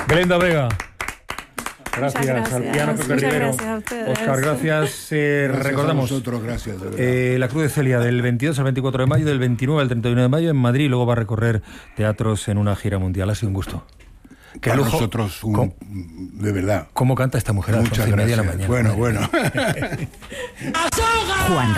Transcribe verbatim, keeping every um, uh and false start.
Belén Vega. Gracias, gracias al piano Pepe Rivero. Gracias a ustedes. Oscar, gracias. Eh, Gracias recordamos a vosotros, gracias, de verdad. eh, la Cruz de Celia del veintidós al veinticuatro de mayo, del veintinueve al treinta y uno de mayo en Madrid, y luego va a recorrer teatros en una gira mundial. Ha sido un gusto. Qué Para lujo. nosotros, un, ¿Cómo, de verdad. ¿Cómo canta esta mujer a las Muchas once y media de la gracias. mañana? Bueno, bueno. Juan